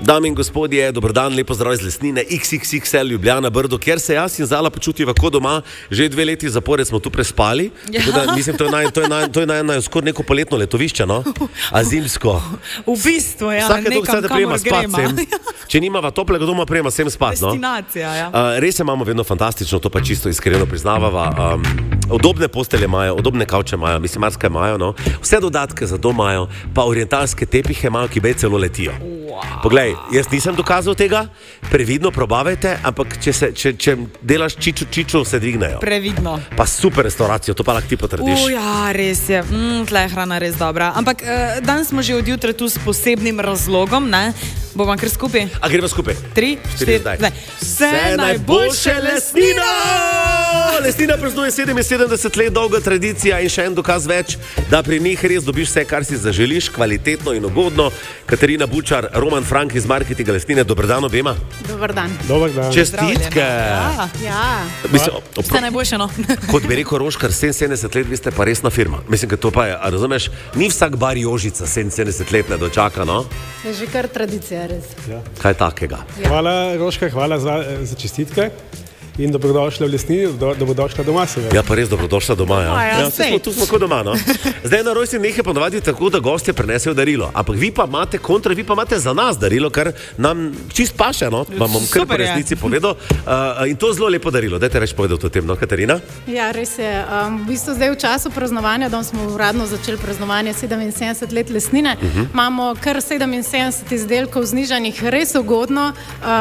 Dame in gospodje, dober dan, lepo zdrav iz Lesnine, XXXL Ljubljana, Brdo, kjer se jaz in Zala počutiva kot doma. Že 2 leti zapored smo tu prespali. Ja. Da, mislim, to je skoraj neko poletno letovišče, no? A zimsko. V bistvu, ja. Vsake dokaj prejema spat sem. Če nimava toplega doma, prejema sem spat, no? Destinacija, ja. Res imamo vedno fantastično, to pa čisto iskreno priznavava. Udobne postelje imajo, udobne kavče imajo, mislim, marsikaj imajo, no? Vse dodatke za dom imajo, pa orientalske tepihe imajo, ki bej celo letijo. Poglej, jaz nisem dokazal tega, previdno probavajte, ampak če delaš čiču, se dvignejo. Previdno. Pa super restauracijo, to pa lahko ti potrdiš. Ja, res je. Tle je hrana res dobra. Ampak danes smo že od jutra tu s posebnim razlogom, ne? Bomo kar skupaj? A gremo skupaj? 3, 4, zdaj. Vse najboljše Lesnina! Lesnina praznuje 77 let dolga tradicija in še en dokaz več, da pri njih res dobiš vse, kar si zaželiš, kvalitetno in ugodno. Katarina Bučar, Roman Frank iz marketinga Lesnine, dober dan obema. Dober dan. Dober dan. Čestitke. Ja. Vse najboljše, no. Kot bi rekel Roškar, 77 let, vi ste pa resna firma. Mislim, da to pa je, a razumeš, ni vsak bar Jožica 77 let ne dočaka, no? Je že kar tradicija, res. Ja. Kaj takega? Ja. Hvala, Roškar, hvala za čestitke. In dobrodošla v Lesnini, dobrodošla doma seveda. Ja, pa res dobrodošla doma, ja. Ja, tu smo kot doma, no. Zdaj na rojstni dneh je ponavadi tako, da gostje prinesejo darilo. Ampak vi pa imate za nas darilo, kar nam čist paše, no. Vam bom kar po resnici povedal. In to zelo lepo darilo. Dajte reči povedal to tem, no, Katarina? Ja, res je. V bistvu zdaj v času praznovanja, da smo uradno začeli praznovanje 77 let Lesnine, imamo kar 77 izdelkov znižanih res ugodno,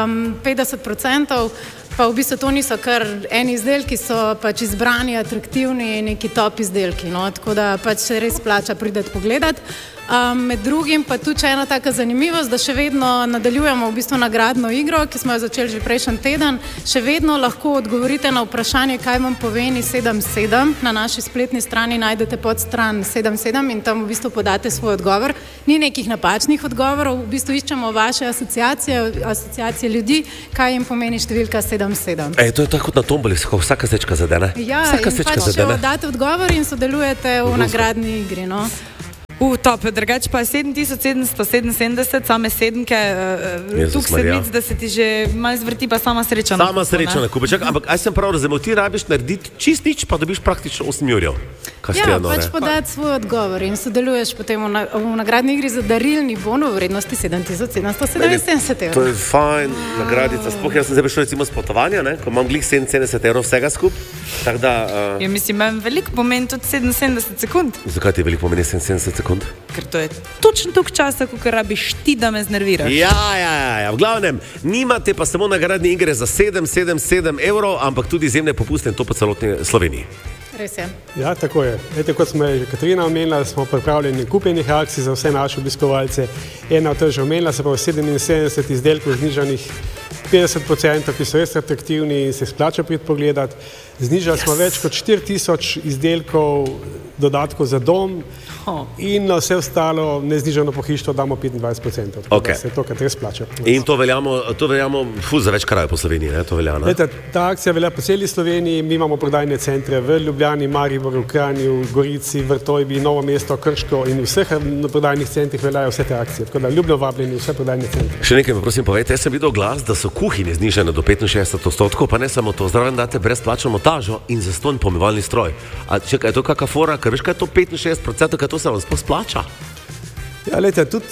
50%. Pa v bistvu to niso kar eni izdelki, so pač izbrani, atraktivni, neki top izdelki, no, tako da pač se res plača prideti pogledati. Med drugim pa tu ena taka zanimivost, da še vedno nadaljujemo v bistvu nagradno igro, ki smo jo začeli že prejšnji teden. Še vedno lahko odgovorite na vprašanje, kaj vam pomeni 77. Na naši spletni strani najdete podstran 77 in tam v bistvu podate svoj odgovor. Ni nekih napačnih odgovorov, v bistvu iščemo vaše asociacije ljudi, kaj jim pomeni številka 77. To je tako kot na tomboli, vsaka sečka zadene. Ja, in pač date odgovor in sodelujete v nagradni igri, no. Top, drugače pa 7777, same sedemke, tukaj sedmic, da se ti že malo zvrti, pa sama sreča. Sama sreča na kupeček, ampak aj sem prav razumel, ti rabiš narediti čist nič, pa dobiš praktično 8 jurjev. Ja, pač podati svoj odgovor in sodeluješ potem v nagradni igri za darilni bon v vrednosti 7777 €. To je fajn, nagradica. Sploh jaz sem zdaj prišel recimo s potovanja, ne, ko imam glih 77 € vsega skup. Tak da, ja, mislim, imam veliko pomen tudi 77 sekund. Zakaj ti veliko pomeni 77 sekund? Ker to je točno toliko časa, kot rabiš ti, da me znerviraš. Ja. V glavnem, nimate pa samo nagradne igre za 777 €, ampak tudi izjemne popuste in to po celotni Sloveniji. Res je. Ja, tako je. Ete, kot smo že Katarina omenila, smo pripravljeni kupenih akcij za vse naše obiskovalce. Ena od teh že omenila, se pa 77 izdelkov znižanih 50%, ki so res atraktivni in se splača priti pogledati. Znižali smo več kot 4000 izdelkov dodatkov za dom in na vse ostalo neznižano pohištvo damo 25%. Okay. Se to, kar res plača. In to veljamo za več krajev po Sloveniji, ne? To velja, ne? Leta, ta akcija velja po celi Sloveniji, mi imamo prodajne centre v Ljubljani, Mariboru, Kranju, Gorici, Vrtojbi, Novo mesto, Krško in v vseh prodajnih centrih veljajo vse te akcije. Tako da ljubno vabljeni vse prodajne centre. Še nekaj me prosim povejte, jaz sem videl glas, da so kuhinje znižane do 65%, pa ne samo to, zraven date brezplačno montažo in zastonj pomivalni stroj. A čekaj, je to kakšna fora, ker veš kaj je to 65%, kaj to se vam sploh splača? Ja, lejte, tudi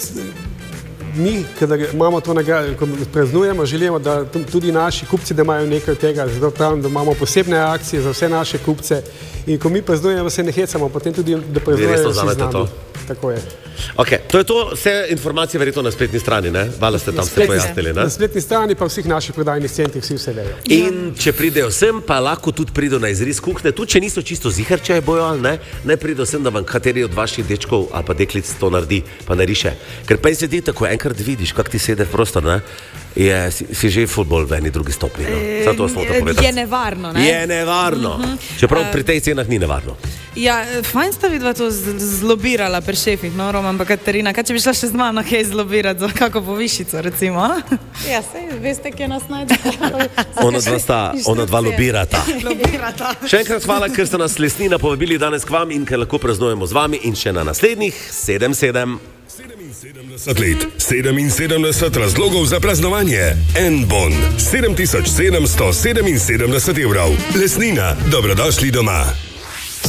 mi, kadar imamo to nagrado, ko praznujemo, želimo, da tudi naši kupci, da imajo nekaj tega, zato pravim, da imamo posebne akcije za vse naše kupce in ko mi praznujemo, se ne hecamo, potem tudi, da praznujejo vsi z nami. Tako je. Ok, to je to, vse informacije verjetno na spletni strani, ne? Hvala ste tam vse pojasnili, ne? Na spletni strani pa vseh naših prodajnih centrih vse vejo. In če pridejo sem, pa lahko tudi pridejo na izris kuhne, tudi če niso čisto zihar, če je bojo ali ne, ne pridejo sem, da vam kateri od vaših dečkov ali pa deklic to naredi, pa nariše. Ker pa je sedi tako, enkrat vidiš, kak ti sede v prostor, ne? Si že futbol v eni drugi stopni, no? Zato smo to povedali. Je nevarno, ne? Je nevarno. Čeprav pri tej cenah ni nevarno. Ja, fajn sta vidva to zlobirala pri šefih, no, Roman pa Katarina. Kaj če bi šla še z mano kaj zlobirati za kako povišico, recimo? Ja, sej, veste, kje nas najde. Ona dva lobirata. Še enkrat hvala, ker ste nas Lesnina povabili danes k vam in ker lahko praznujemo z vami in še na naslednjih 7-7. 70 let, 77 razlogov za praznovanje. En bon, 7777 €. Lesnina, dobrodošli doma.